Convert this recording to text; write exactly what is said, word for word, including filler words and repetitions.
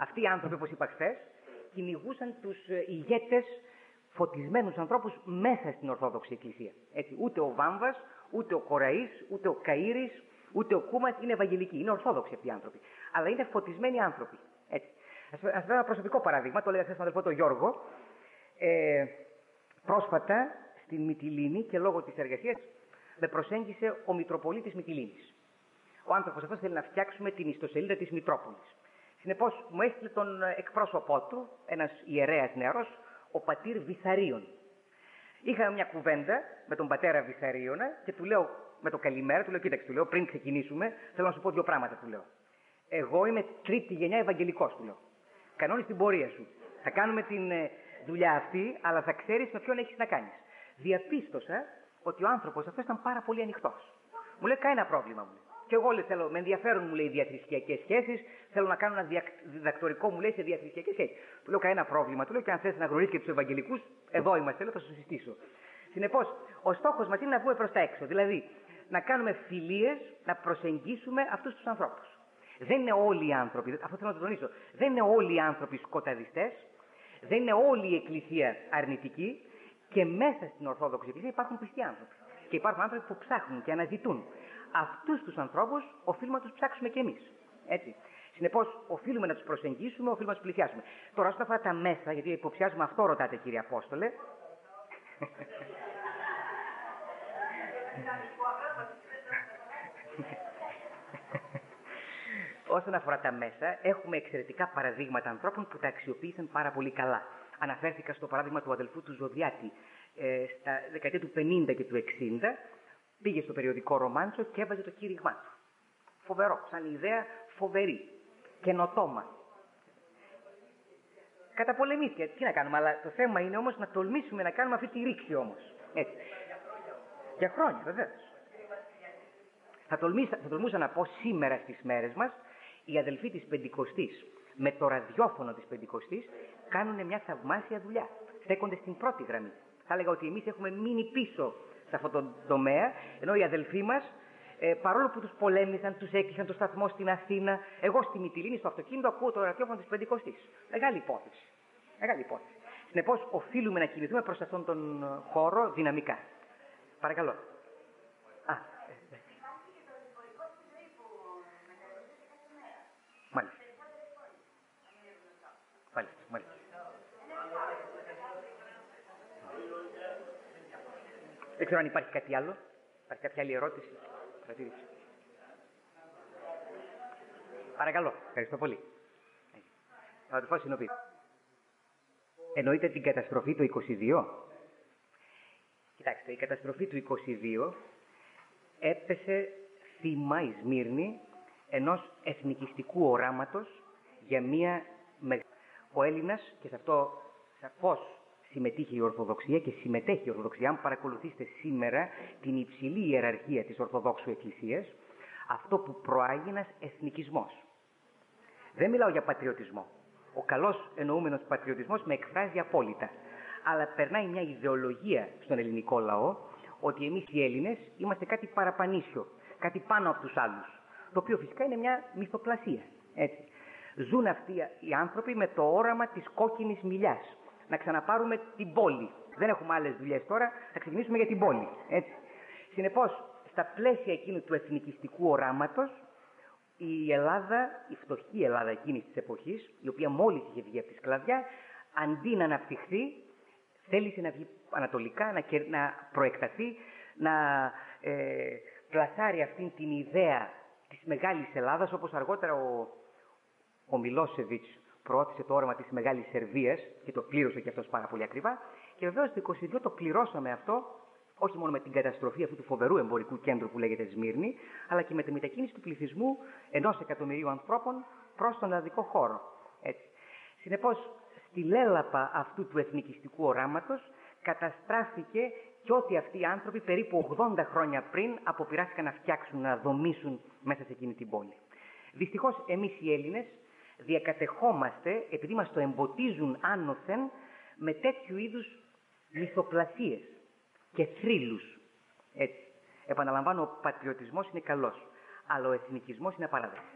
Αυτοί οι άνθρωποι, όπως είπα χθες, κυνηγούσαν τους ηγέτες φωτισμένους ανθρώπους μέσα στην Ορθόδοξη Εκκλησία. Έτσι, ούτε ο Βάμβας, ούτε ο Κοραής, ούτε ο Καΐρης, ούτε ο Κούμας είναι Ευαγγελικοί. Είναι Ορθόδοξοι αυτοί οι άνθρωποι. Αλλά είναι φωτισμένοι άνθρωποι. Έτσι. Ας σας δώσω ένα προσωπικό παράδειγμα, το έλεγα χθες στον αδελφό τον Γιώργο. Ε, πρόσφατα στην Μυτιλήνη και λόγω της εργασίας με προσέγγισε ο Μητροπολίτης Μυτιλήνης. Ο άνθρωπος αυτός θέλει να φτιάξουμε την ιστοσελίδα της Μητρόπολης. Συνεπώς μου έστειλε τον εκπρόσωπό του, ένας ιερέας νεαρός, ο πατήρ Βυθαρίων. Είχαμε μια κουβέντα με τον πατέρα Βυθαρίωνα και του λέω με το καλημέρα, του λέω: κοίταξε, του λέω, πριν ξεκινήσουμε, θέλω να σου πω δύο πράγματα, του λέω. Εγώ είμαι τρίτη γενιά Ευαγγελικός, του λέω. Κανώνεις την πορεία σου. Θα κάνουμε την ε, δουλειά αυτή, αλλά θα ξέρεις με ποιον έχεις να κάνεις. Διαπίστωσα ότι ο άνθρωπος αυτός ήταν πάρα πολύ ανοιχτός. Μου λέει: κανένα πρόβλημα, μου λέει. Και εγώ λέει, θέλω, με ενδιαφέρον, μου λέει, διαθρησκειακές σχέσεις, θέλω να κάνω ένα διδακ... διδακτορικό, μου λέει, σε διαθρησκειακές σχέσεις. Του λέω: κανένα πρόβλημα, του λέω, και αν θες να γνωρίσεις και τους Ευαγγελικούς, εδώ είμαστε, λέω, θα σου συστήσω. Συνεπώς, ο στόχος μας είναι να βγούμε προς τα έξω. Δηλαδή, να κάνουμε φιλίες, να προσεγγίσουμε αυτούς τους ανθρώπους. Δεν είναι όλοι οι άνθρωποι, αυτό θέλω να το τονίσω, δεν είναι όλοι οι άνθρωποι σκοταδιστές, δεν είναι όλη η Εκκλησία αρνητική και μέσα στην Ορθόδοξη Εκκλησία υπάρχουν πιστοί άνθρωποι. Και υπάρχουν άνθρωποι που ψάχνουν και αναζητούν. Αυτούς τους ανθρώπους οφείλουμε να τους ψάξουμε κι εμείς. Έτσι. Συνεπώς, οφείλουμε να τους προσεγγίσουμε, οφείλουμε να τους πλησιάσουμε. Τώρα, όσον αφορά τα μέσα, γιατί υποψιάζουμε αυτό, ρωτάτε κύριε Απόστολε. Όσον αφορά τα μέσα, έχουμε εξαιρετικά παραδείγματα ανθρώπων που τα αξιοποίησαν πάρα πολύ καλά. Αναφέρθηκα στο παράδειγμα του αδελφού του Ζωδιάτη ε, στα δεκαετία του πενήντα και του εξήντα. Πήγε στο περιοδικό Ρομάντσο και έβαζε το κήρυγμά του. Φοβερό, σαν ιδέα φοβερή, καινοτόμα. Καταπολεμήθηκε, τι να κάνουμε, αλλά το θέμα είναι όμως να τολμήσουμε να κάνουμε αυτή τη ρήξη όμως. Έτσι. Για χρόνια, βεβαίως. Θα, τολμήσα, θα τολμούσα να πω σήμερα στις μέρες μας, οι αδελφοί της Πεντηκοστής με το ραδιόφωνο της Πεντηκοστής κάνουν μια θαυμάσια δουλειά. Στέκονται στην πρώτη γραμμή. Θα έλεγα ότι εμείς έχουμε μείνει πίσω σε αυτό το τομέα, ενώ οι αδελφοί μας, ε, παρόλο που τους πολέμησαν, τους έκλεισαν το σταθμό στην Αθήνα, εγώ στη Μυτιλήνη, στο αυτοκίνητο, ακούω το ραδιόφωνο της Πεντηκοστής. Μεγάλη υπόθεση. Μεγάλη υπόθεση. Συνεπώς, οφείλουμε να κινηθούμε προς αυτόν τον χώρο δυναμικά. Παρακαλώ. Α, ε, ε. Μάλιστα. Μάλιστα, μάλιστα. Δεν ξέρω αν υπάρχει κάτι άλλο. Υπάρχει κάποια άλλη ερώτηση. Παρατήρηση. Παρακαλώ. Ευχαριστώ πολύ. Ο αδελφός συνοπεί. Εννοείται την καταστροφή του είκοσι δύο. Κοιτάξτε, η καταστροφή του είκοσι δύο έπεσε θύμα η Σμύρνη ενός εθνικιστικού οράματος για μία μεγάλη. Ο Έλληνας, και σε αυτό σαφώς συμμετείχε η Ορθοδοξία και συμμετέχει η Ορθοδοξία, αν παρακολουθήσετε σήμερα την υψηλή ιεραρχία της Ορθοδόξου Εκκλησίας, αυτό που προάγει ένας εθνικισμός. Δεν μιλάω για πατριωτισμό. Ο καλός εννοούμενος πατριωτισμός με εκφράζει απόλυτα. Αλλά περνάει μια ιδεολογία στον ελληνικό λαό ότι εμείς οι Έλληνες είμαστε κάτι παραπανίσιο, κάτι πάνω από τους άλλους. Το οποίο φυσικά είναι μια μυθοπλασία. Έτσι. Ζουν αυτοί οι άνθρωποι με το όραμα της κόκκινης μιλιάς. Να ξαναπάρουμε την πόλη. Δεν έχουμε άλλες δουλειές τώρα, θα ξεκινήσουμε για την πόλη. Έτσι. Συνεπώς, στα πλαίσια εκείνου του εθνικιστικού οράματος, η Ελλάδα, η φτωχή Ελλάδα εκείνης της εποχής, η οποία μόλις είχε βγει από τη σκλαβιά, αντί να αναπτυχθεί, θέλησε να βγει ανατολικά, να, να προεκταθεί, να ε, πλασάρει αυτήν την ιδέα της μεγάλης Ελλάδας, όπως αργότερα ο, ο Μιλόσεβιτς προώθησε το όραμα της Μεγάλης Σερβίας και το πλήρωσε και αυτός πάρα πολύ ακριβά. Και βεβαίως το είκοσι δύο το πληρώσαμε αυτό, όχι μόνο με την καταστροφή αυτού του φοβερού εμπορικού κέντρου που λέγεται Σμύρνη, αλλά και με τη μετακίνηση του πληθυσμού ενός εκατομμυρίου ανθρώπων προς τον ελλαδικό χώρο. Έτσι. Συνεπώς, στη λέλαπα αυτού του εθνικιστικού οράματος καταστράφηκε και ότι αυτοί οι άνθρωποι περίπου ογδόντα χρόνια πριν αποπειράθηκαν να φτιάξουν, να δομήσουν μέσα σε εκείνη την πόλη. Δυστυχώς, εμείς οι Έλληνες διακατεχόμαστε, επειδή μας το εμποτίζουν άνωθεν, με τέτοιου είδους μυθοπλασίες και θρύλους. Έτσι. Επαναλαμβάνω, ο πατριωτισμός είναι καλός, αλλά ο εθνικισμός είναι απαράδεκτος.